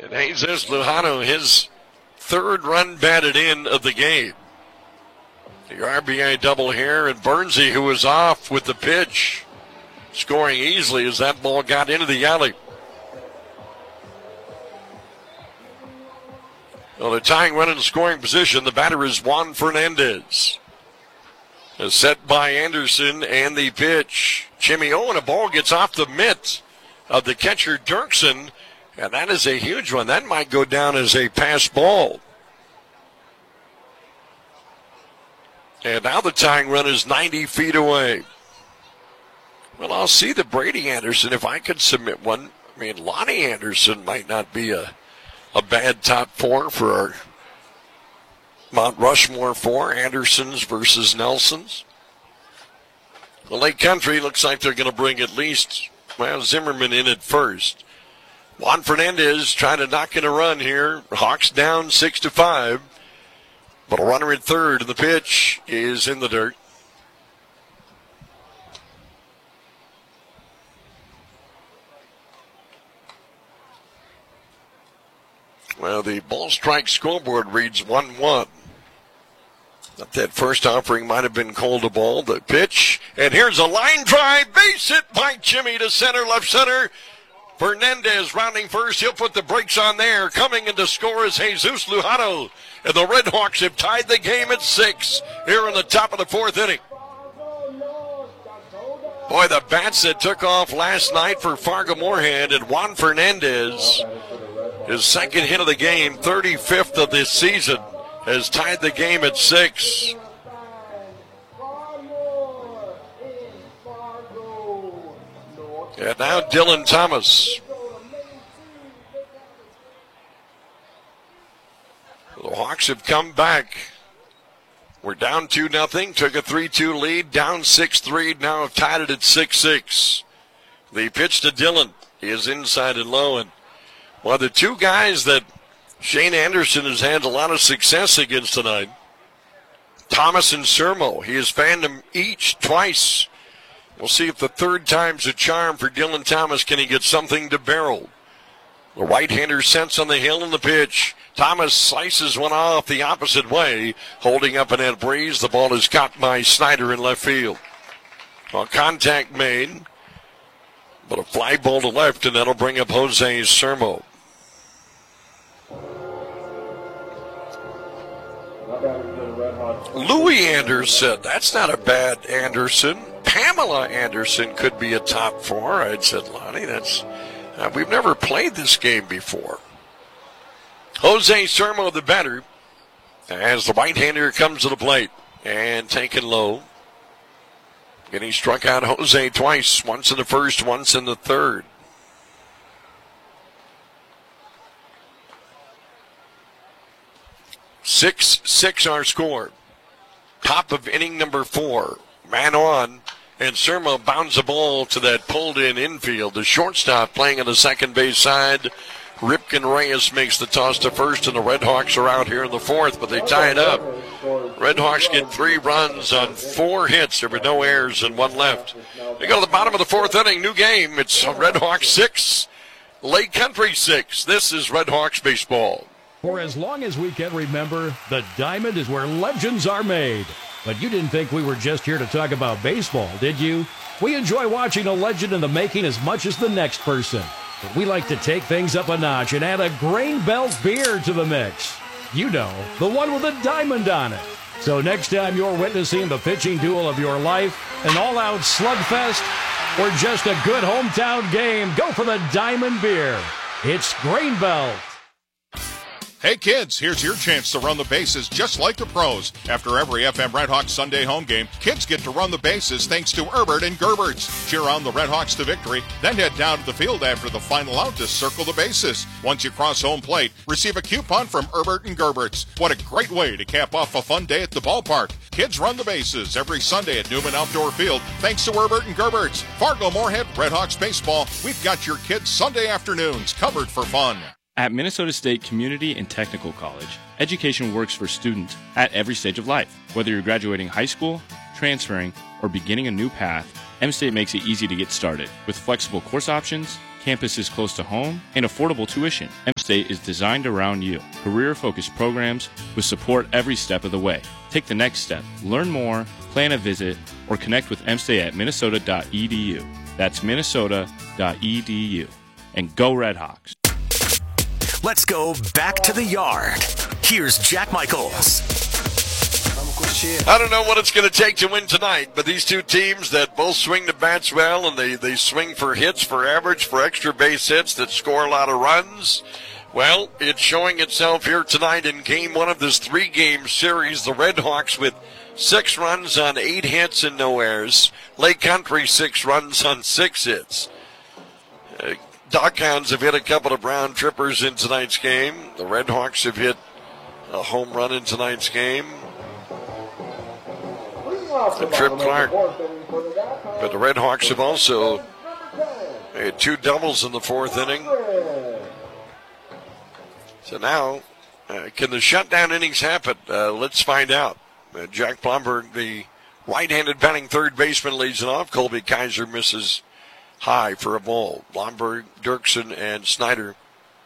And Jesus Lujano, his third run batted in of the game. The RBI double here, and Bernsey, who was off with the pitch, scoring easily as that ball got into the alley. Well, the tying run in scoring position, the batter is Juan Fernandez. Set by Anderson, and the pitch. Jimmy O, and a ball gets off the mitt of the catcher Dirksen, and that is a huge one. That might go down as a pass ball. And now the tying run is 90 feet away. Well, I'll see the Brady Anderson if I could submit one. I mean, Lonnie Anderson might not be a bad top four for our Mount Rushmore four, Andersons versus Nelsons. The Lake Country looks like they're going to bring at least, Zimmerman in at first. Juan Fernandez trying to knock in a run here. Hawks down 6-5. But a runner at third, and the pitch is in the dirt. Well, the ball strike scoreboard reads 1-1. That first offering might have been called a ball. The pitch, and here's a line drive, base hit by Jimmy to center, left center. Fernandez rounding first. He'll put the brakes on there. Coming in to score is Jesus Lujano. And the Red Hawks have tied the game at 6 here in the top of the fourth inning. Boy, the bats that took off last night for Fargo Moorhead, and Juan Fernandez, his second hit of the game, 35th of this season, has tied the game at 6. And now Dylan Thomas. The Hawks have come back. We're down 2-0, took a 3-2 lead, down 6-3, now have tied it at 6-6. The pitch to Dylan is inside and low. And one of the two guys that Shane Anderson has had a lot of success against tonight, Thomas and Sermo. He has fanned them each twice. We'll see if the third time's a charm for Dylan Thomas. Can he get something to barrel? The right-hander sets on the hill in the pitch. Thomas slices one off the opposite way. Holding up in that breeze, the ball is caught by Snyder in left field. Well, contact made, but a fly ball to left, and that'll bring up Jose Sermo. Louis Anderson, that's not a bad Anderson. Pamela Anderson could be a top four. I'd said, Lonnie, that's we've never played this game before. Jose Sermo, the batter, as the right-hander comes to the plate and taken low. And he struck out Jose twice, once in the first, once in the third. Six our score. Top of inning number 4. Man on. And Sermo bounds the ball to that pulled-in infield. The shortstop playing on the second base side. Ripken Reyes makes the toss to first, and the Red Hawks are out here in the fourth, but they tie it up. Red Hawks get 3 runs on 4 hits. There were no errors and 1 left. We go to the bottom of the fourth inning. New game. It's Red Hawks 6, Lake Country 6. This is Red Hawks baseball. For as long as we can remember, the Diamond is where legends are made. But you didn't think we were just here to talk about baseball, did you? We enjoy watching a legend in the making as much as the next person. But we like to take things up a notch and add a Grain Belt beer to the mix. You know, the one with a diamond on it. So next time you're witnessing the pitching duel of your life, an all-out slugfest, or just a good hometown game, go for the Diamond beer. It's Grain Belt. Hey kids, here's your chance to run the bases just like the pros. After every FM Red Hawks Sunday home game, kids get to run the bases thanks to Herbert and Gerberts. Cheer on the Red Hawks to victory, then head down to the field after the final out to circle the bases. Once you cross home plate, receive a coupon from Herbert and Gerberts. What a great way to cap off a fun day at the ballpark. Kids run the bases every Sunday at Newman Outdoor Field thanks to Herbert and Gerberts. Fargo Moorhead Red Hawks baseball, we've got your kids' Sunday afternoons covered for fun. At Minnesota State Community and Technical College, education works for students at every stage of life. Whether you're graduating high school, transferring, or beginning a new path, M-State makes it easy to get started with flexible course options, Campus is close to home and affordable tuition. M-State is designed around you. Career-focused programs with support every step of the way. Take the next step. Learn more, plan a visit, or connect with M-State at minnesota.edu. That's minnesota.edu. And go Red Hawks. Let's go back to the yard. Here's Jack Michaels. I don't know what it's going to take to win tonight, but these two teams that both swing the bats well, and they swing for hits, for average, for extra base hits that score a lot of runs, well, it's showing itself here tonight in game one of this three-game series. The Red Hawks with 6 runs on 8 hits and no errors. Lake Country 6 runs on 6 hits. Doghounds have hit a couple of round trippers in tonight's game. The Red Hawks have hit a home run in tonight's game. And Trip Clark. But the Red Hawks have also had 2 doubles in the 4th inning. So now, can the shutdown innings happen? Let's find out. Jack Blomberg, the right-handed batting third baseman, leads it off. Colby Kaiser misses high for a ball. Blomberg, Dirksen, and Snyder.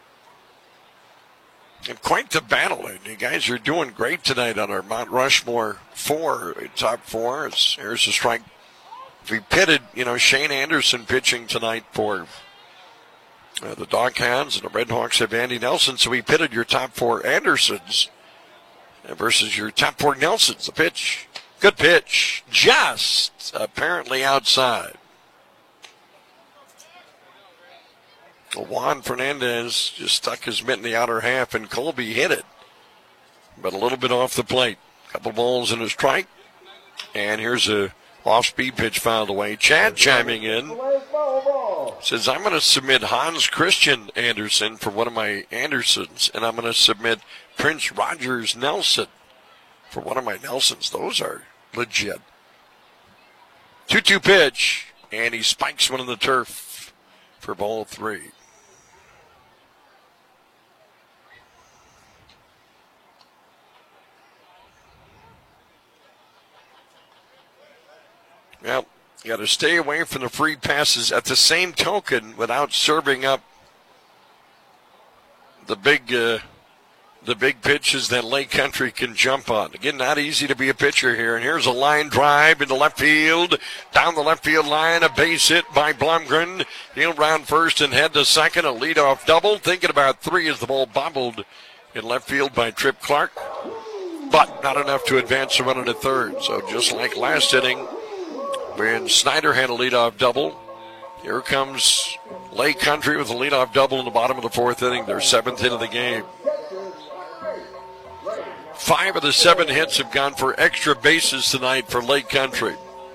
And quite the battle. You guys are doing great tonight on our Mount Rushmore 4, top 4. Here's a strike. We pitted, Shane Anderson pitching tonight for the Doghounds, and the Red Hawks have Andy Nelson. So we pitted your top 4 Andersons versus your top 4 Nelsons. The pitch, good pitch, just apparently outside. Juan Fernandez just stuck his mitt in the outer half, and Colby hit it, but a little bit off the plate. Couple balls in a strike, and here's a off-speed pitch fouled away. Chad chiming in, says, I'm going to submit Hans Christian Andersen for one of my Andersons, and I'm going to submit Prince Rogers Nelson for one of my Nelsons. Those are legit. 2-2 pitch, and he spikes one in the turf for ball 3. Well, you got to stay away from the free passes at the same token without serving up the big pitches that Lake Country can jump on. Again, not easy to be a pitcher here. And here's a line drive into left field. Down the left field line, a base hit by Blomgren. He'll round first and head to second. A leadoff double. Thinking about 3 as the ball bobbled in left field by Trip Clark. But not enough to advance the run into third. So just like last inning, when Snyder had a leadoff double, here comes Lake Country with a leadoff double in the bottom of the 4th inning, their 7th hit of the game. 5 of the 7 hits have gone for extra bases tonight for Lake Country.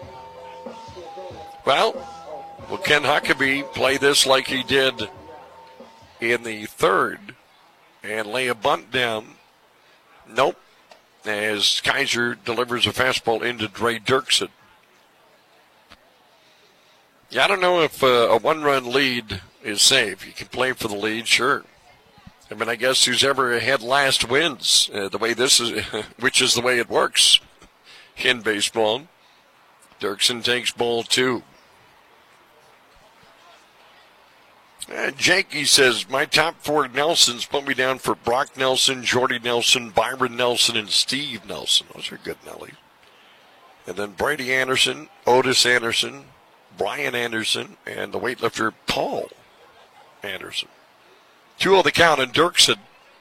Well, will Ken Huckabee play this like he did in the 3rd and lay a bunt down? Nope. As Kaiser delivers a fastball into Dre Dirksen. Yeah, I don't know if a 1-run lead is safe. You can play for the lead, sure. I mean, I guess who's ever ahead last wins. The way this is, which is the way it works in baseball. Dirksen takes ball 2. Jakey says, my top 4 Nelsons put me down for Brock Nelson, Jordy Nelson, Byron Nelson, and Steve Nelson. Those are good Nellies. And then Brady Anderson, Otis Anderson, Brian Anderson, and the weightlifter Paul Anderson. 2-0 the count, and Dirksen.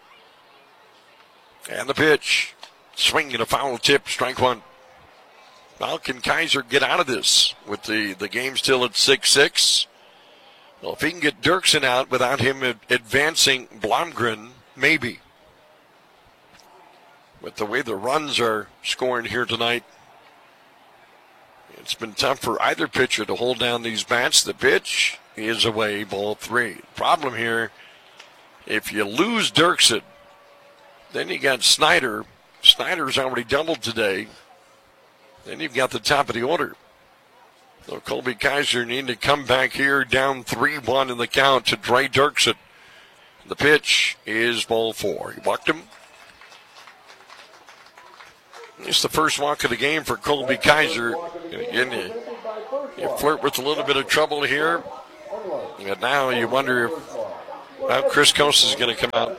And the pitch. Swing and a foul tip, strike 1. Well, can Kaiser get out of this with the game still at 6-6? Well, if he can get Dirksen out without him advancing Blomgren, maybe. With the way the runs are scoring here tonight, it's been tough for either pitcher to hold down these bats. The pitch is away, ball 3. Problem here, if you lose Dirksen, then you got Snyder. Snyder's already doubled today. Then you've got the top of the order. So Colby Kaiser needing to come back here down 3-1 in the count to Dre Dirksen. The pitch is ball 4. He walked him. It's the first walk of the game for Colby Kaiser. And again, you flirt with a little bit of trouble here. And now you wonder if Chris Costa is going to come out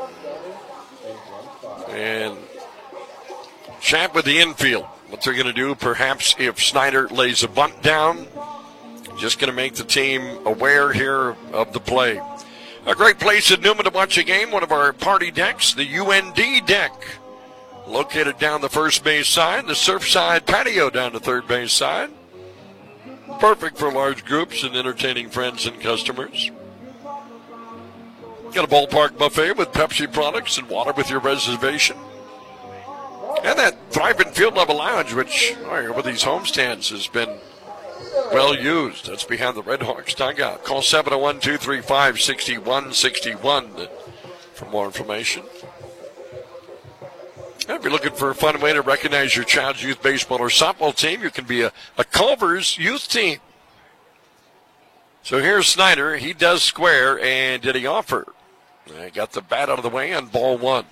and chat with the infield. What they're going to do, perhaps if Snyder lays a bunt down, just going to make the team aware here of the play. A great place in Newman to watch a game, one of our party decks, the UND deck. Located down the first base side, the Surfside patio down the third base side. Perfect for large groups and entertaining friends and customers. Got a ballpark buffet with Pepsi products and water with your reservation. And that thriving field level lounge, which over these homestands has been well used. That's behind the Red Hawks dugout. Call 701-235-6161 for more information. And if you're looking for a fun way to recognize your child's youth baseball or softball team, you can be a Culver's youth team. So here's Snyder. He does square, and did he offer? Got the bat out of the way on ball one.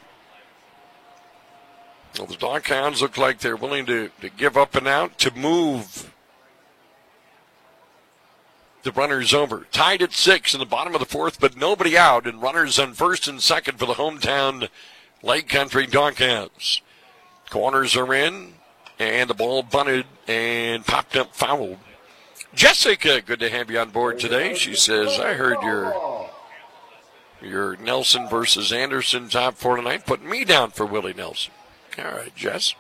Well, the Doghounds look like they're willing to give up and out to move the runners over. Tied at 6 in the bottom of the fourth, but nobody out, and runners on first and second for the hometown Lake Country Doghounds. Corners are in, and the ball bunted and popped up fouled. Jessica, good to have you on board today. She says, I heard your Nelson versus Anderson top four tonight. Put me down for Willie Nelson. All right, Jess.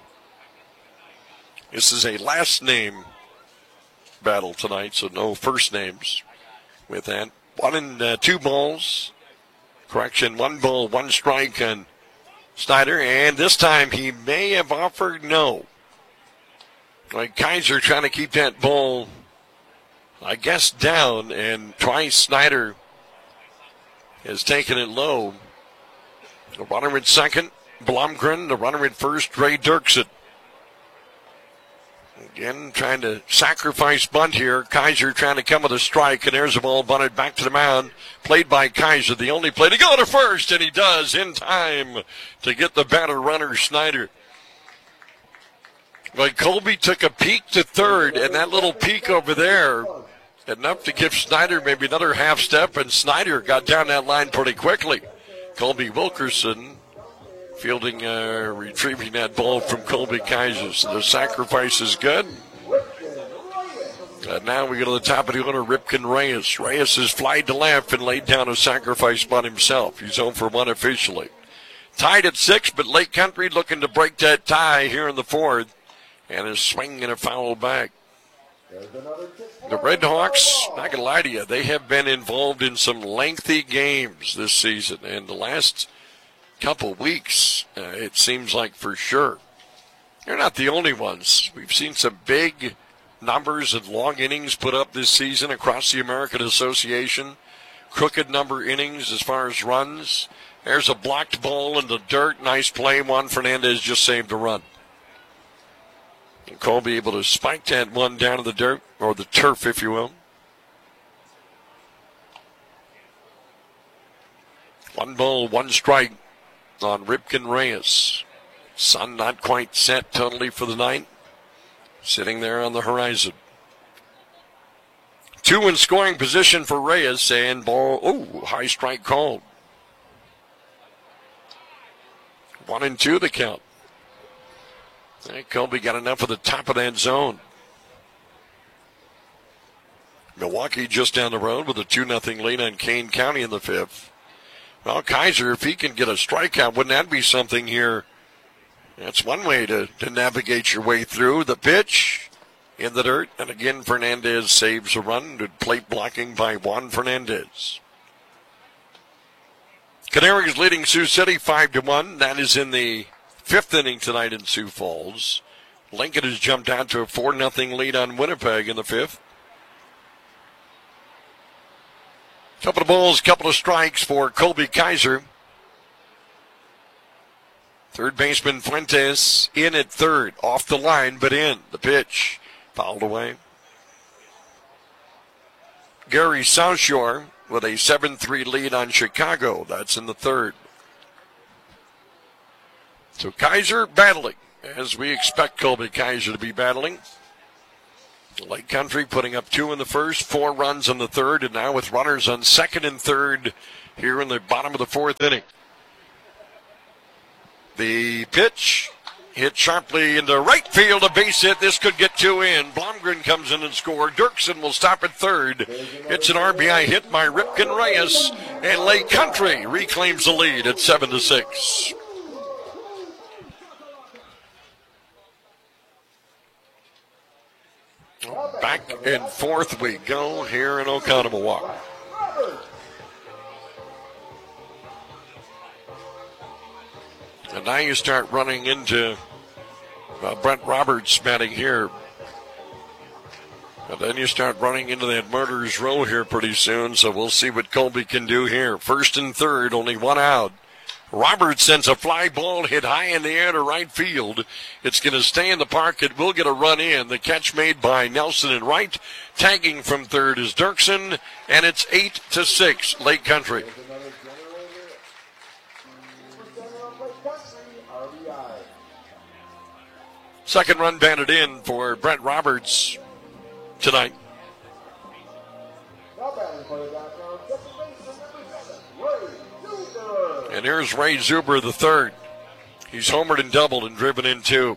This is a last name battle tonight, so no first names with that. 1 and 2 balls. Correction, 1 ball, 1 strike on Snyder, and this time he may have offered no. Like Kaiser trying to keep that ball, I guess, down, and twice Snyder has taken it low. The runner at second, Blomgren. The runner at first, Ray Dirksen. Again, trying to sacrifice bunt here. Kaiser trying to come with a strike, and there's a ball bunted back to the mound. Played by Kaiser, the only play to go to first, and he does in time to get the batter runner, Snyder. But Colby took a peek to third, and that little peek over there, enough to give Snyder maybe another half step, and Snyder got down that line pretty quickly. Colby Wilkerson fielding, retrieving that ball from Colby Kaiser. So the sacrifice is good. Now we go to the top of the order, Ripken Reyes. Reyes has flied to left and laid down a sacrifice bunt himself. He's 0 for 1 officially. Tied at 6, but Lake Country looking to break that tie here in the fourth. And is swinging a foul back. The Red Hawks, not going to lie to you, they have been involved in some lengthy games this season. And the last couple weeks, it seems like for sure. They're not the only ones. We've seen some big numbers and long innings put up this season across the American Association. Crooked number innings as far as runs. There's a blocked ball in the dirt. Nice play. Juan Fernandez just saved a run. And Colby able to spike that one down to the dirt, or the turf, if you will. 1 ball, 1 strike on Ripken Reyes. Sun not quite set totally for the night. Sitting there on the horizon. 2 in scoring position for Reyes, and ball, high strike called. 1 and 2 the count. Colby got enough of the top of that zone. Milwaukee just down the road with a 2-0 lead on Kane County in the 5th. Well, Kaiser, if he can get a strikeout, wouldn't that be something here? That's one way to navigate your way through. The pitch in the dirt, and again Fernandez saves a run. Good plate blocking by Juan Fernandez. Canaries leading Sioux City 5-1. That is in the 5th inning tonight in Sioux Falls. Lincoln has jumped out to a 4-0 lead on Winnipeg in the 5th. Couple of balls, couple of strikes for Colby Kaiser. Third baseman Fuentes in at third. Off the line, but in. The pitch fouled away. Gary South Shore with a 7-3 lead on Chicago. That's in the 3rd. So Kaiser battling, as we expect Colby Kaiser to be battling. Lake Country putting up 2 in the first, 4 runs in the third, and now with runners on second and third here in the bottom of the fourth inning. The pitch hit sharply into right field, a base hit. This could get 2 in. Blomgren comes in and scores. Dirksen will stop at third. It's an RBI hit by Ripken Reyes, and Lake Country reclaims the lead at 7-6. Back and forth we go here in Oconomowoc. And now you start running into Brent Roberts batting here. And then you start running into that murderer's row here pretty soon, so we'll see what Colby can do here. First and third, only 1 out. Roberts sends a fly ball hit high in the air to right field. It's going to stay in the park. It will get a run in. The catch made by Nelson and Wright. Tagging from third is Dirksen, and it's 8-6, Lake Country. Second run batted in for Brent Roberts tonight. And here's Ray Zuber, the third. He's homered and doubled and driven in 2.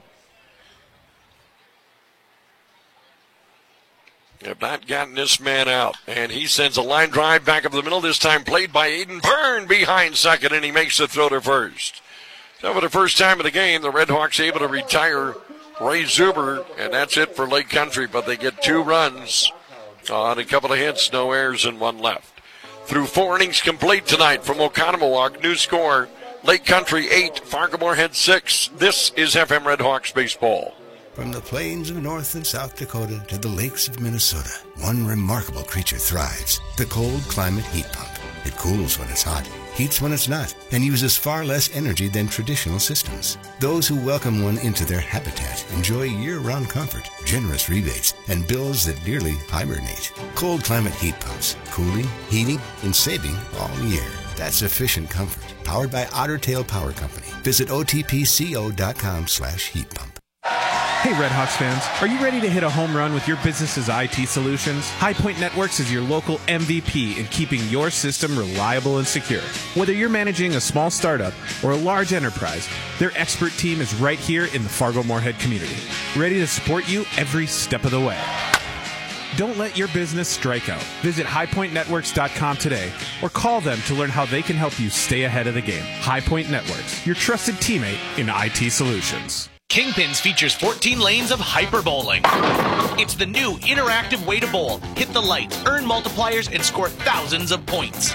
Have not gotten this man out. And he sends a line drive back up the middle, this time played by Aiden Byrne behind second, and he makes the throw to first. So for the first time of the game, the Red Hawks able to retire Ray Zuber, and that's it for Lake Country, but they get 2 runs on a couple of hits, no errors, and 1 left. Through 4 innings complete tonight from Oconomowoc. New score, Lake Country 8, Fargo-Moorhead 6. This is FM Red Hawks baseball. From the plains of North and South Dakota to the lakes of Minnesota, one remarkable creature thrives, the cold climate heat pump. It cools when it's hot, heats when it's not, and uses far less energy than traditional systems. Those who welcome one into their habitat enjoy year-round comfort, generous rebates, and bills that nearly hibernate. Cold climate heat pumps, cooling, heating, and saving all year. That's efficient comfort, powered by Otter Tail Power Company. Visit otpco.com/heat pump. Hey Red Hawks fans, are you ready to hit a home run with your business's IT solutions? High Point Networks is your local MVP in keeping your system reliable and secure. Whether you're managing a small startup or a large enterprise, their expert team is right here in the Fargo-Moorhead community, ready to support you every step of the way. Don't let your business strike out. Visit highpointnetworks.com today or call them to learn how they can help you stay ahead of the game. High Point Networks, your trusted teammate in IT solutions. Kingpins features 14 lanes of hyper bowling. It's the new interactive way to bowl. Hit the lights, earn multipliers, and score thousands of points.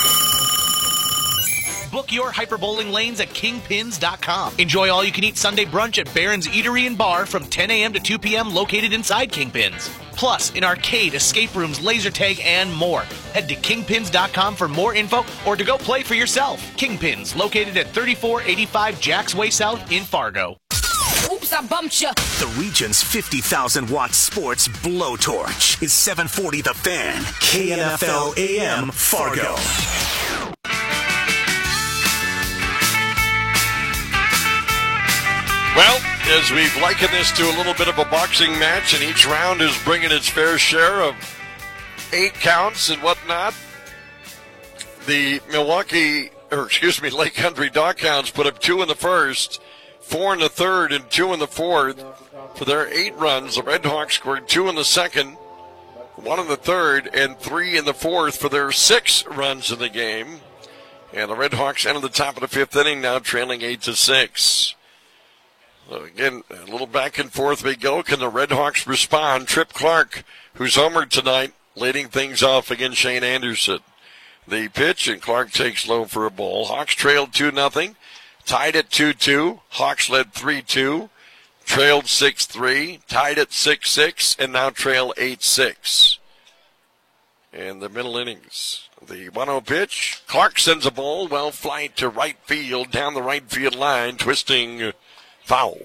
Book your hyper bowling lanes at kingpins.com. Enjoy all-you-can-eat Sunday brunch at Barron's Eatery and Bar from 10 a.m. to 2 p.m. located inside Kingpins. Plus, an arcade, escape rooms, laser tag, and more. Head to kingpins.com for more info or to go play for yourself. Kingpins, located at 3485 Jacks Way South in Fargo. Oops, I bumped you. The region's 50,000-watt sports blowtorch is 740 The Fan, KNFL AM, Fargo. Well, as we've likened this to a little bit of a boxing match, and each round is bringing its fair share of 8 counts and whatnot, the Lake Country Doghounds put up 2 in the first, 4 in the third, and 2 in the fourth for their 8 runs. The Red Hawks scored 2 in the second, 1 in the third, and 3 in the fourth for their 6 runs in the game. And the Red Hawks enter the top of the 5th inning now, trailing 8-6. So again, a little back and forth we go. Can the Red Hawks respond? Trip Clark, who's homered tonight, leading things off against Shane Anderson. The pitch, and Clark takes low for a ball. Hawks trailed 2-0. Tied at 2-2. Hawks led 3-2. Trailed 6-3. Tied at 6-6. And now trail 8-6. And the middle innings. The 1-0 pitch. Clark sends a ball. Well flight to right field. Down the right field line. Twisting foul.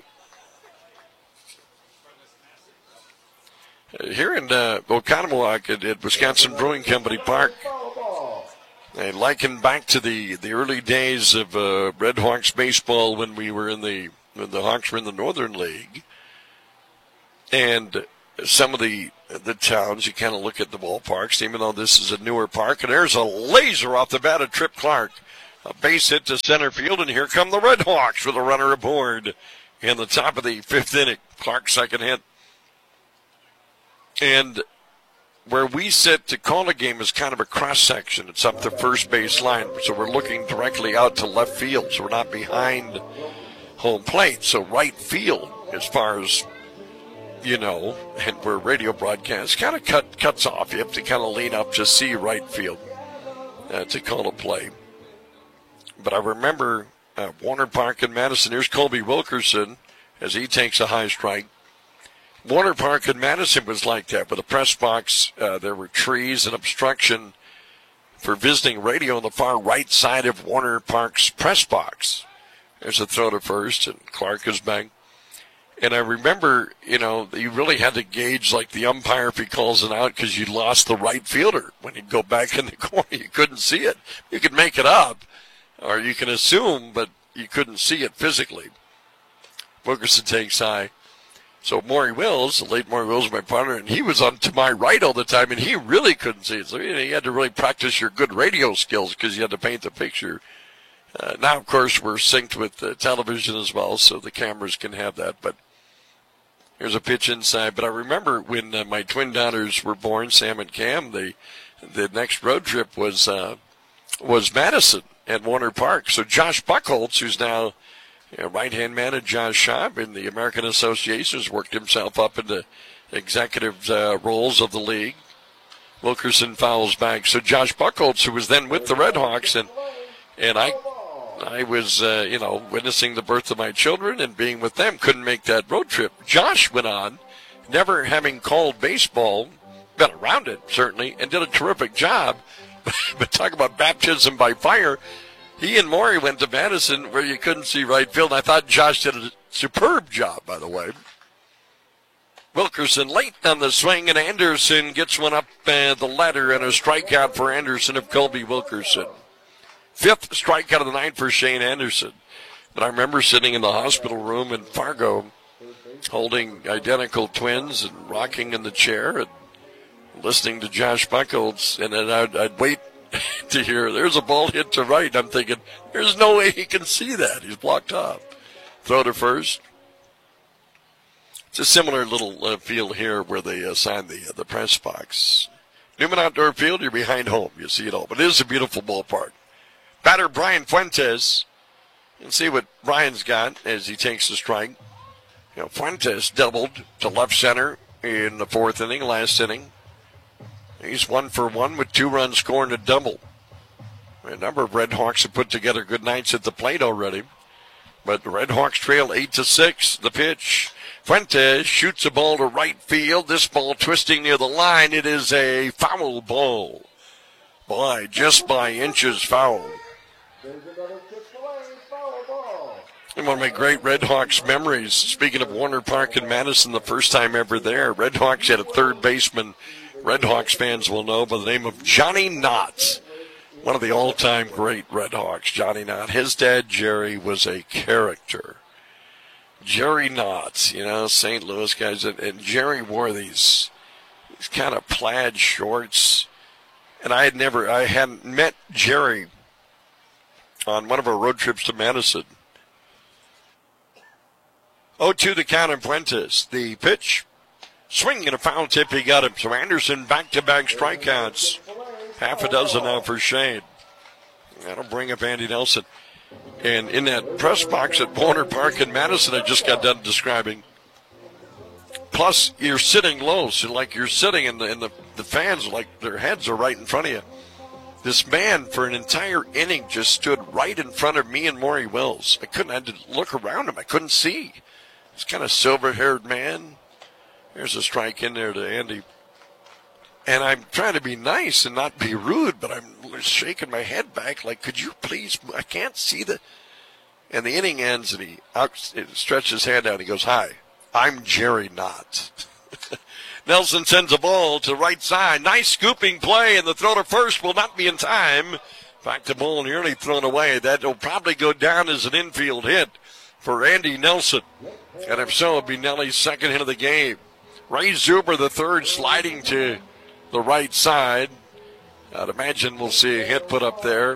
Here in Oconomowoc at Wisconsin Brewing Company Park, they liken back to the early days of Red Hawks baseball when the Hawks were in the Northern League. And some of the towns, you kind of look at the ballparks, even though this is a newer park, and there's a laser off the bat of Trip Clark. A base hit to center field, and here come the Red Hawks with a runner aboard in the top of the 5th inning. Clark's second hit. And where we sit to call a game is kind of a cross-section. It's up the first base line, so we're looking directly out to left field, so we're not behind home plate. So right field, as far as, and where radio broadcast kind of cuts off. You have to kind of lean up to see right field to call a play. But I remember Warner Park in Madison. Here's Colby Wilkerson as he takes a high strike. Warner Park in Madison was like that. With the press box, there were trees and obstruction for visiting radio on the far right side of Warner Park's press box. There's a throw to first, and Clark is back. And I remember, you really had to gauge like the umpire if he calls it out because you lost the right fielder. When he'd go back in the corner, you couldn't see it. You could make it up, or you can assume, but you couldn't see it physically. Wilkerson takes high. So Maury Wills, the late Maury Wills, my partner, and he was on to my right all the time, and he really couldn't see it. So you had to really practice your good radio skills because you had to paint the picture. Now, of course, we're synced with television as well, so the cameras can have that. But here's a pitch inside. But I remember when my twin daughters were born, Sam and Cam, the next road trip was Madison at Warner Park. So Josh Buchholz, who's now right-hand man of Josh Schaub in the American Association, has worked himself up into executive roles of the league. Wilkerson fouls back. So Josh Buchholz, who was then with the Red Hawks, and I was, witnessing the birth of my children and being with them, couldn't make that road trip. Josh went on, never having called baseball, been around it, certainly, and did a terrific job. But talk about baptism by fire. He and Maury went to Madison where you couldn't see right field. I thought Josh did a superb job, by the way. Wilkerson late on the swing, and Anderson gets one up the ladder, and a strikeout for Anderson of Colby Wilkerson. 5th strikeout of the night for Shane Anderson. But I remember sitting in the hospital room in Fargo holding identical twins and rocking in the chair and listening to Josh Buchholz, and then I'd wait to hear there's a ball hit to right. I'm thinking, there's no way he can see that. He's blocked off. Throw to first. It's a similar little field here where they assign the press box. Newman Outdoor Field, you're behind home. You see it all. But it is a beautiful ballpark. Batter Brian Fuentes. And see what Brian's got as he takes the strike. Fuentes doubled to left center in the 4th inning, last inning. He's 1 for 1 with 2 runs scored and a double. A number of Red Hawks have put together good nights at the plate already. But the Red Hawks trail 8-6. The pitch. Fuentes shoots a ball to right field. This ball twisting near the line. It is a foul ball. Just by inches foul. And one of my great Red Hawks memories, speaking of Warner Park in Madison, the first time ever there, Red Hawks had a third baseman Red Hawks fans will know by the name of Johnny Knotts. One of the all-time great Red Hawks, Johnny Knott. His dad, Jerry, was a character. Jerry Knotts, St. Louis guys. And Jerry wore these kind of plaid shorts. And I hadn't met Jerry on one of our road trips to Madison. 0-2 the count of Fuentes. The pitch. Swing and a foul tip, he got him. So Anderson back-to-back strikeouts. Half a dozen now for Shane. That'll bring up Andy Nelson. And in that press box at Warner Park in Madison, I just got done describing. Plus, you're sitting low, so like you're sitting in the fans, like their heads are right in front of you. This man, for an entire inning, just stood right in front of me and Maury Wills. I had to look around him. I couldn't see. This kind of silver-haired man. There's a strike in there to Andy. And I'm trying to be nice and not be rude, but I'm shaking my head back like, could you please, I can't see the... And the inning ends, and he stretches his hand out, and he goes, "Hi, I'm Jerry Knott." Nelson sends a ball to right side. Nice scooping play, and the throw to first will not be in time. Back to ball nearly thrown away. That will probably go down as an infield hit for Andy Nelson. And if so, it'll be Nelly's second hit of the game. Ray Zuber, the third, sliding to the right side. I'd imagine we'll see a hit put up there.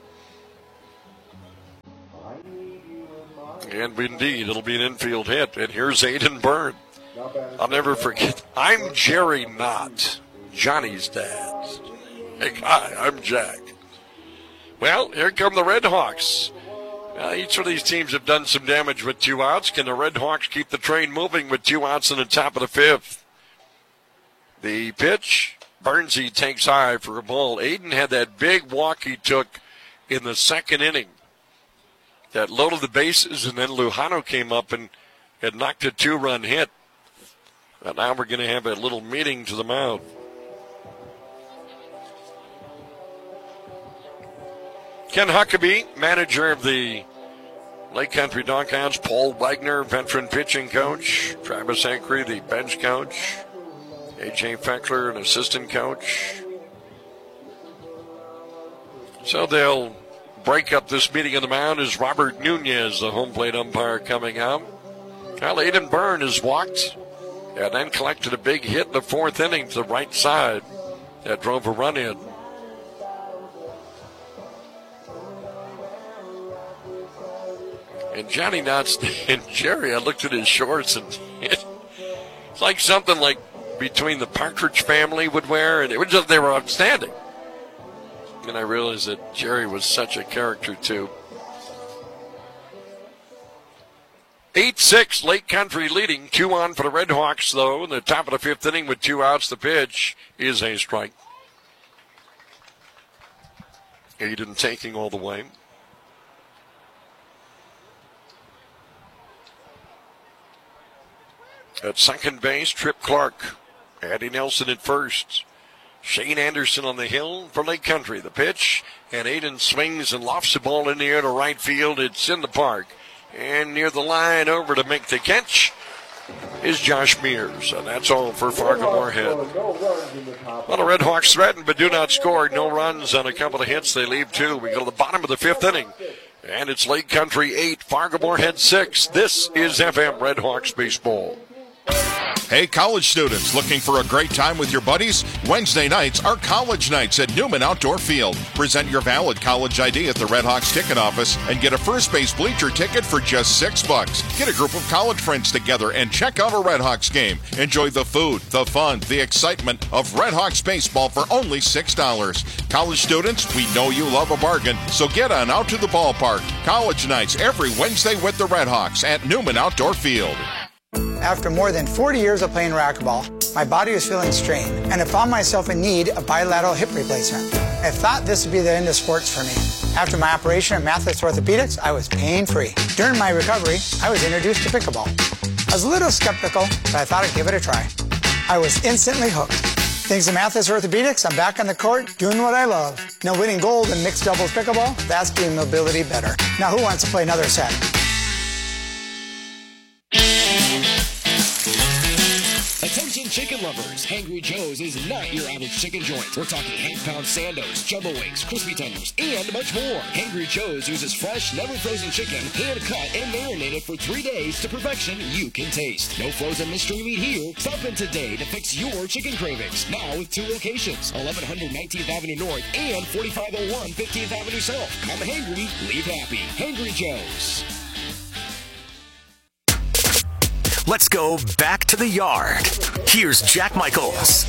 And indeed, it'll be an infield hit. And here's Aiden Byrne. I'll never forget. I'm Jerry Knott, Johnny's dad. Hey, hi, I'm Jack. Well, here come the Red Hawks. Each of these teams have done some damage with 2 outs. Can the Red Hawks keep the train moving with 2 outs in the top of the 5th? The pitch, Burnsy takes high for a ball. Aiden had that big walk he took in the 2nd inning that loaded the bases, and then Lujano came up and had knocked a 2-run hit. And now we're going to have a little meeting to the mound. Ken Huckabee, manager of the Lake Country Doghounds. Paul Wagner, veteran pitching coach. Travis Ankry, the bench coach. A.J. Feckler, an assistant coach. So they'll break up this meeting on the mound as Robert Nunez, the home plate umpire, coming out. Well, Aiden Byrne has walked and then collected a big hit in the 4th inning to the right side that drove a run in. And Johnny Knotts and Jerry, I looked at his shorts, and it's like something like between the Partridge Family would wear, and it was just, they were outstanding. And I realized that Jerry was such a character, too. 8-6, Lake Country leading. 2 on for the Red Hawks, though. In the top of the 5th inning with 2 outs, the pitch is a strike. Aiden taking all the way. At second base, Trip Clark. Addie Nelson at first. Shane Anderson on the hill for Lake Country. The pitch, and Aiden swings and lofts the ball in the air to right field. It's in the park. And near the line over to make the catch is Josh Mears. And that's all for Fargo-Moorhead. Well, the Red Hawks threaten but do not score. No runs on a couple of hits. They leave 2. We go to the bottom of the 5th inning. And it's Lake Country 8, Fargo-Moorhead 6. This is FM Red Hawks Baseball. Hey, college students, looking for a great time with your buddies? Wednesday nights are college nights at Newman Outdoor Field. Present your valid college ID at the Red Hawks ticket office and get a first base bleacher ticket for just $6. Get a group of college friends together and check out a Red Hawks game. Enjoy the food, the fun, the excitement of Red Hawks baseball for only $6. College students, we know you love a bargain, so get on out to the ballpark. College nights every Wednesday with the Red Hawks at Newman Outdoor Field. After more than 40 years of playing racquetball, my body was feeling strained, and I found myself in need of bilateral hip replacement. I thought this would be the end of sports for me. After my operation at Mathis Orthopedics, I was pain-free. During my recovery, I was introduced to pickleball. I was a little skeptical, but I thought I'd give it a try. I was instantly hooked. Thanks to Mathis Orthopedics, I'm back on the court doing what I love. Now winning gold in mixed doubles pickleball, that's doing mobility better. Now who wants to play another set? Attention chicken lovers, Hangry Joe's is not your average chicken joint. We're talking half-pound sandos, jumbo wings, crispy tenders, and much more. Hangry Joe's uses fresh, never frozen chicken, hand-cut and marinated for 3 days to perfection you can taste. No frozen mystery meat here. Stop in today to fix your chicken cravings. Now with 2 locations, 1100 19th Avenue North and 4501 15th Avenue South. Come hangry, leave happy. Hangry Joe's. Let's go back to the yard. Here's Jack Michaels.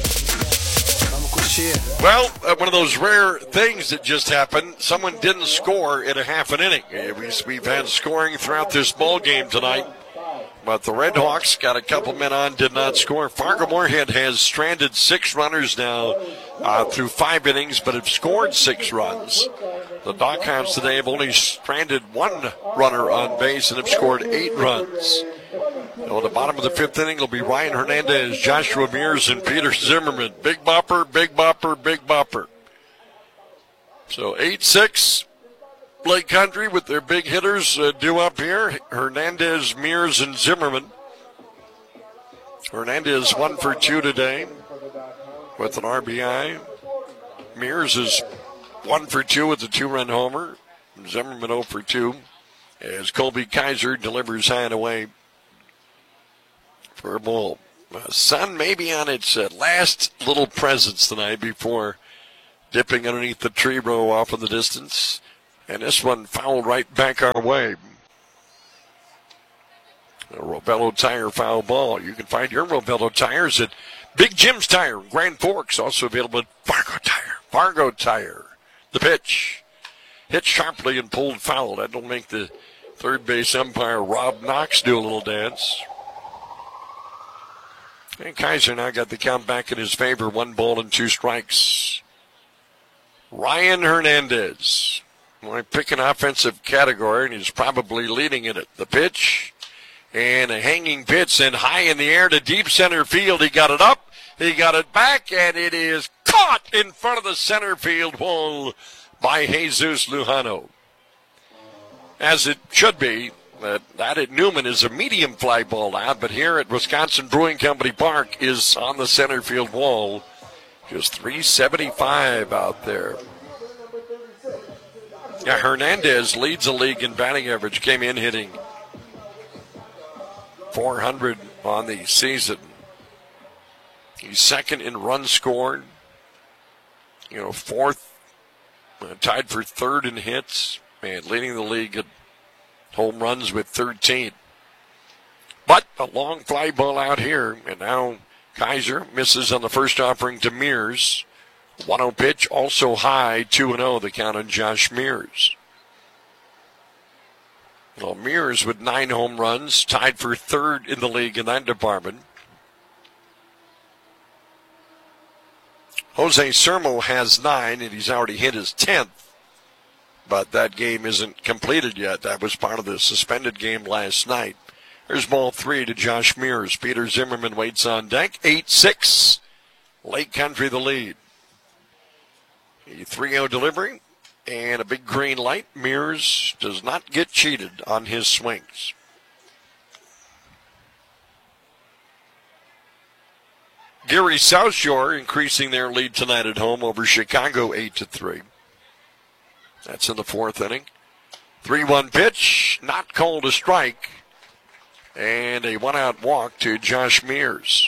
Well, one of those rare things that just happened. Someone didn't score in a half an inning. We've had scoring throughout this ball game tonight, but the Red Hawks got a couple men on, did not score. Fargo-Moorhead has stranded 6 runners now through 5 innings, but have scored 6 runs. The Doghounds today have only stranded 1 runner on base and have scored 8 runs. So at the bottom of the 5th inning, it'll be Ryan Hernandez, Joshua Mears, and Peter Zimmerman. Big bopper, big bopper, big bopper. So 8-6, Lake Country with their big hitters due up here. Hernandez, Mears, and Zimmerman. Hernandez 1 for 2 today with an RBI. Mears is 1 for 2 with a 2-run homer. Zimmerman 0 for 2 as Colby Kaiser delivers high and away for a ball. Sun maybe on its last little presence tonight before dipping underneath the tree row off in the distance. And this one fouled right back our way. A Robello Tire foul ball. You can find your Robello tires at Big Jim's Tire, Grand Forks. Also available at Fargo Tire. Fargo Tire. The pitch. Hit sharply and pulled foul. That'll make the third base umpire Rob Knox do a little dance. And Kaiser now got the count back in his favor. 1 ball and 2 strikes. Ryan Hernandez. Well, I pick an offensive category, and he's probably leading in it. The pitch. And a hanging pitch and high in the air to deep center field. He got it up. He got it back, and it is caught in front of the center field wall by Jesus Lujano. As it should be. That at Newman is a medium fly ball out, but here at Wisconsin Brewing Company Park is on the center field wall. Just 375 out there. Yeah, Hernandez leads the league in batting average. Came in hitting .400 on the season. He's second in runs scored. Fourth, tied for third in hits, and leading the league at home runs with 13. But a long fly ball out here, and now Kaiser misses on the first offering to Mears. 1-0 pitch, also high, 2-0, the count on Josh Mears. Well, Mears with 9 home runs, tied for third in the league in that department. Jose Sermo has 9, and he's already hit his 10th. But that game isn't completed yet. That was part of the suspended game last night. There's ball 3 to Josh Mears. Peter Zimmerman waits on deck. 8-6. Lake Country the lead. A 3-0 delivery and a big green light. Mears does not get cheated on his swings. Gary South Shore increasing their lead tonight at home over Chicago 8-3. That's in the 4th inning. 3-1 pitch, not called a strike. And a 1-out walk to Josh Mears.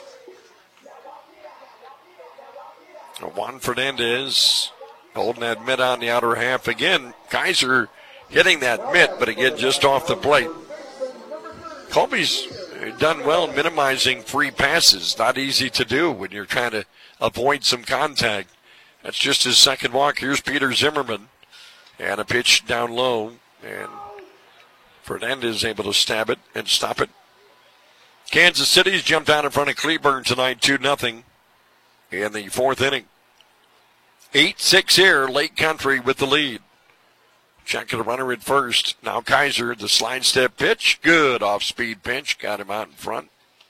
Juan Fernandez holding that mitt on the outer half again. Kaiser hitting that mitt, but again just off the plate. Colby's done well minimizing free passes. Not easy to do when you're trying to avoid some contact. That's just his second walk. Here's Peter Zimmerman. And a pitch down low, and Fernandez able to stab it and stop it. Kansas City's jumped out in front of Cleburne tonight, 2-0 in the 4th inning. 8-6 here, Lake Country with the lead. Checking the runner at first. Now Kaiser, the slide step pitch. Good off-speed pitch. Got him out in front.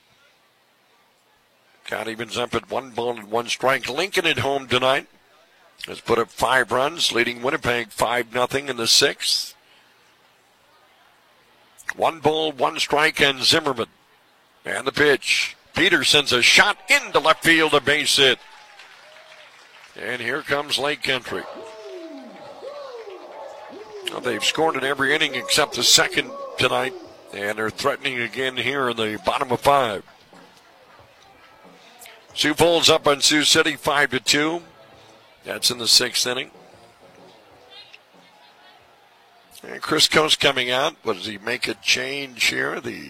Count evens up at 1 ball and 1 strike. Lincoln at home tonight has put up 5 runs, leading Winnipeg 5-0 in the 6th. 1 ball, 1 strike, and Zimmerman. And the pitch. Peter sends a shot into left field, a base hit. And here comes Lake Country. Well, they've scored in every inning except the second tonight, and they're threatening again here in the bottom of 5. Sioux Falls up on Sioux City 5-2. That's in the 6th inning. And Chris Coast coming out. Does he make a change here? The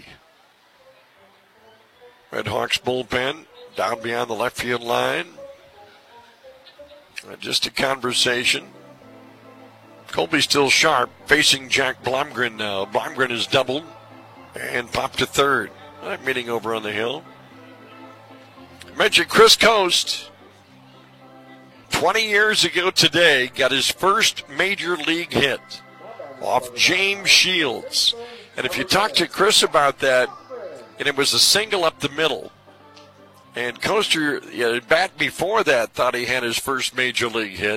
Red Hawks bullpen down beyond the left field line. Just a conversation. Colby still sharp, facing Jack Blomgren now. Blomgren is doubled and popped to third. That meeting over on the hill. I mentioned Chris Coast. 20 years ago today, got his first major league hit off James Shields. And if you talk to Chris about that, and it was a single up the middle, and Coaster, at bat before that, thought he had his first major league hit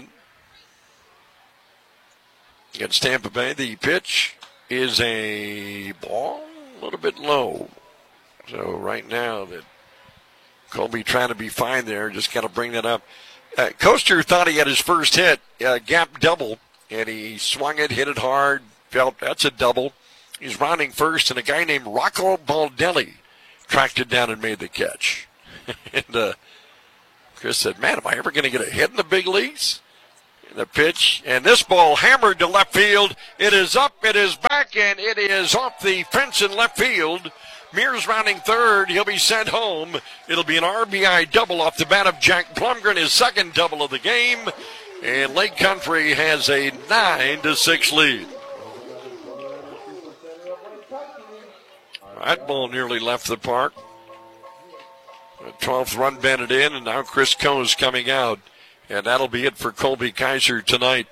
against Tampa Bay. The pitch is a ball, a little bit low. So right now, that Colby trying to be fine there, just got to bring that up. Coaster thought he had his first hit, gap double, and he swung it, hit it hard, felt that's a double. He's rounding first, and a guy named Rocco Baldelli tracked it down and made the catch. And Chris said, man, am I ever going to get a hit in the big leagues? The pitch, and this ball hammered to left field. It is up, it is back, and it is off the fence in left field. Mears rounding third. He'll be sent home. It'll be an RBI double off the bat of Jack Blumgren, his second double of the game. And Lake Country has a 9-6 lead. That ball nearly left the park. The 12th run batted in, and now Chris Coe is coming out. And that'll be it for Colby Kaiser tonight.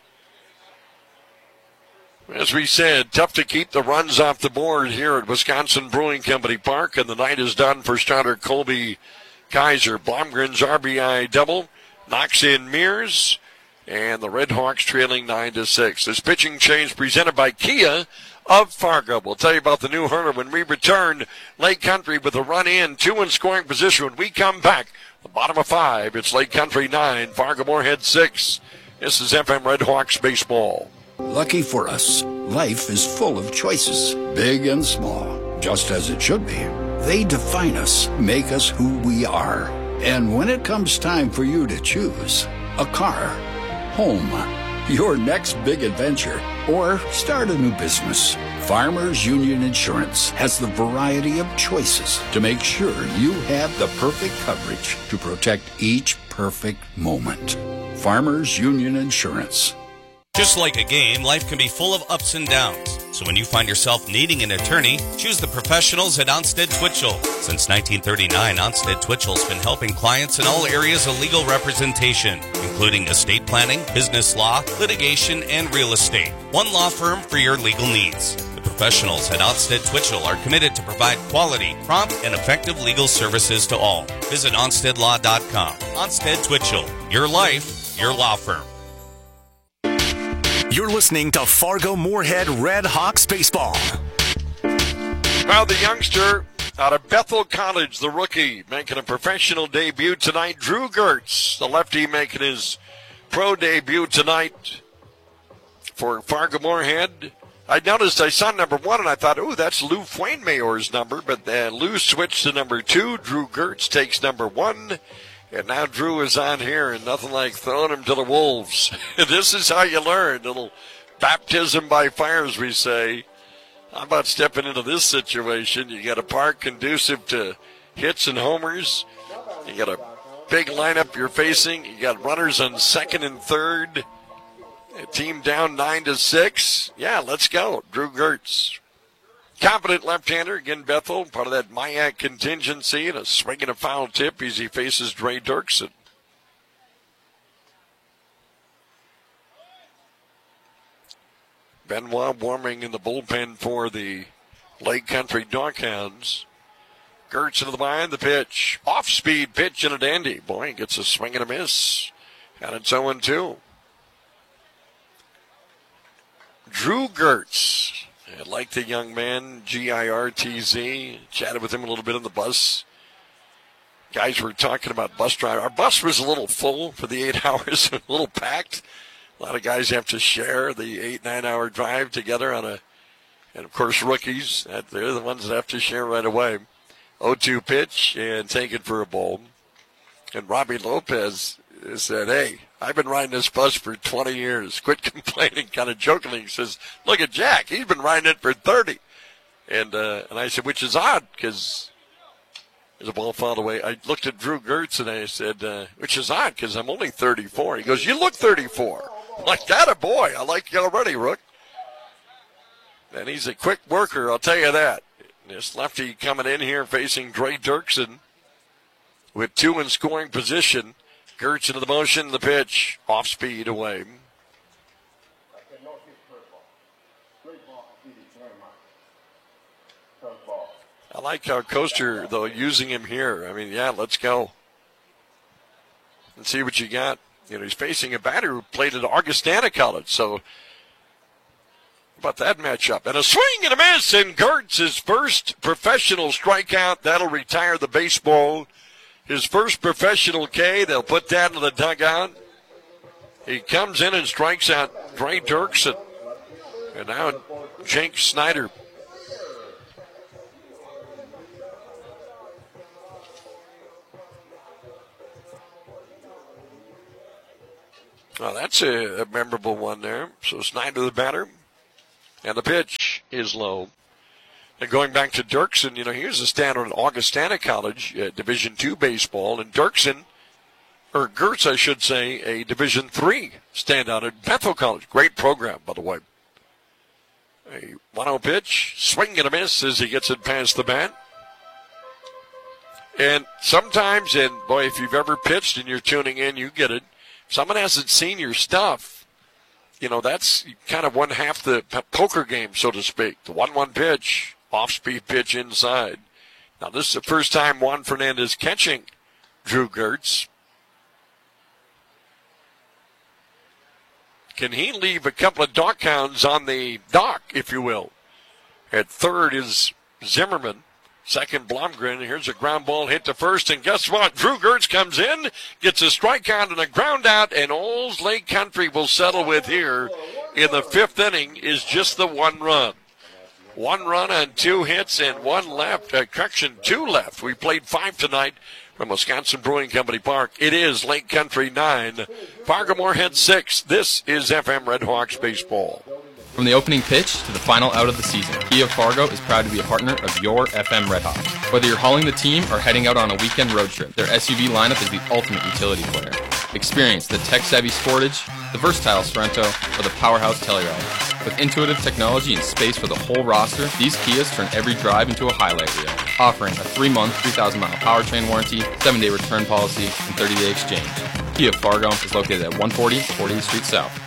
As we said, tough to keep the runs off the board here at Wisconsin Brewing Company Park, and the night is done for starter Colby Kaiser. Blomgren's RBI double knocks in Mears, and the Red Hawks trailing 9-6. This pitching change presented by Kia of Fargo. We'll tell you about the new Herner when we return. Lake Country with a run in, 2 in scoring position. When we come back, the bottom of 5, it's Lake Country 9, Fargo Moorhead 6. This is FM Red Hawks baseball. Lucky for us, life is full of choices, big and small, just as it should be. They define us, make us who we are. And when it comes time for you to choose, a car, home, your next big adventure, or start a new business, Farmers Union Insurance has the variety of choices to make sure you have the perfect coverage to protect each perfect moment. Farmers Union Insurance. Just like a game, life can be full of ups and downs. So when you find yourself needing an attorney, choose the professionals at Onstead Twitchell. Since 1939, Onstead Twitchell's been helping clients in all areas of legal representation, including estate planning, business law, litigation, and real estate. One law firm for your legal needs. The professionals at Onstead Twitchell are committed to provide quality, prompt, and effective legal services to all. Visit OnsteadLaw.com. Onstead Twitchell. Your life, your law firm. You're listening to Fargo Moorhead Red Hawks baseball. Well, the youngster out of Bethel College, the rookie, making a professional debut tonight. Drew Gertz, the lefty, making his pro debut tonight for Fargo Moorhead. I noticed I saw number 1, and I thought, oh, that's Lou Fuenmayor's number. But Lou switched to number 2. Drew Gertz takes number 1. And now Drew is on here, and nothing like throwing him to the wolves. This is how you learn. A little baptism by fire, as we say. How about stepping into this situation? You got a park conducive to hits and homers. You got a big lineup you're facing. You got runners on second and third. A team down 9-6. Yeah, let's go. Drew Gertz. Confident left-hander, again, Bethel, part of that Mayak contingency, and a swing and a foul tip as he faces Dre Dirksen. Benoit warming in the bullpen for the Lake Country Doghounds. Gertz into the line, the pitch. Off-speed pitch and a dandy. Boy, he gets a swing and a miss. And it's 0-2. Drew Gertz. I like the young man, Girtz. Chatted with him a little bit on the bus. Guys were talking about bus driver. Our bus was a little full for the 8 hours, a little packed. A lot of guys have to share the 8-9 hour drive together on a, and of course rookies, they're the ones that have to share right away. 0-2 pitch and take it for a ball. And Robbie Lopez said, hey, I've been riding this bus for 20 years. Quit complaining, kind of jokingly. He says, look at Jack. He's been riding it for 30. And I said, which is odd, because there's a ball fouled away. I looked at Drew Gertz, and I said, which is odd, because I'm only 34. He goes, you look 34. I'm like, that a boy. I like you already, Rook. And he's a quick worker, I'll tell you that. This lefty coming in here facing Dre Dirksen with 2 in scoring position. Gertz into the motion, the pitch, off speed away. I like how Coaster, though, using him here. I mean, yeah, let's go. And see what you got. You know, he's facing a batter who played at Augustana College, so how about that matchup? And a swing and a miss, and Gertz, his first professional strikeout. That'll retire the baseball. His first professional K, they'll put that in the dugout. He comes in and strikes out Dre Dirksen. And now Jake Snyder. Well, that's a memorable one there. So it's 9 to the batter. And the pitch is low. And going back to Dirksen, here's the standard at Augustana College, Division II baseball. And Dirksen, or Gertz, I should say, a Division III standout at Bethel College. Great program, by the way. A 1-0 pitch, swing and a miss as he gets it past the bat. And sometimes, and boy, if you've ever pitched and you're tuning in, you get it. If someone hasn't seen your stuff, that's kind of one half the poker game, so to speak. The 1-1 pitch, off-speed pitch inside. Now, this is the first time Juan Fernandez catching Drew Gertz. Can he leave a couple of dock hounds on the dock, if you will? At third is Zimmerman. Second, Blomgren. Here's a ground ball hit to first, and guess what? Drew Gertz comes in, gets a strikeout and a ground out, and Olds Lake Country will settle with here in the 5th inning is just the 1 run. 1 run on 2 hits and 1 left. 2 left. We played 5 tonight from Wisconsin Brewing Company Park. It is Lake Country 9, Fargo Moorhead 6. This is FM Redhawks baseball. From the opening pitch to the final out of the season, Kia of Fargo is proud to be a partner of your FM Redhawks. Whether you're hauling the team or heading out on a weekend road trip, their SUV lineup is the ultimate utility player. Experience the tech-savvy Sportage, the versatile Sorento, or the powerhouse Telluride. With intuitive technology and space for the whole roster, these Kias turn every drive into a highlight reel, offering a 3-month, 3,000-mile powertrain warranty, 7-day return policy, and 30-day exchange. Kia of Fargo is located at 140 40th Street South.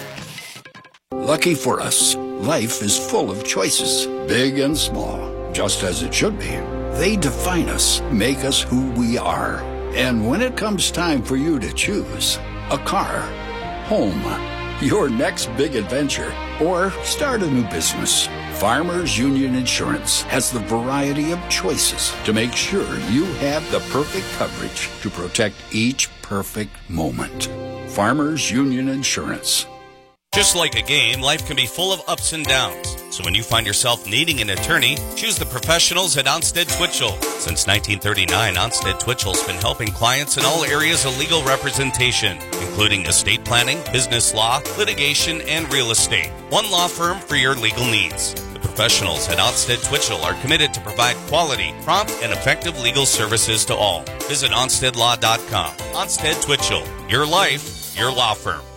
Lucky for us, life is full of choices, big and small, just as it should be. They define us, make us who we are. And when it comes time for you to choose a car, home, your next big adventure, or start a new business, Farmers Union Insurance has the variety of choices to make sure you have the perfect coverage to protect each perfect moment. Farmers Union Insurance. Just like a game, life can be full of ups and downs. So when you find yourself needing an attorney, choose the professionals at Onsted Twitchell. Since 1939, Onsted Twitchell's been helping clients in all areas of legal representation, including estate planning, business law, litigation, and real estate. One law firm for your legal needs. The professionals at Onsted Twitchell are committed to provide quality, prompt, and effective legal services to all. Visit OnstedLaw.com. Onsted Twitchell. Your life, your law firm.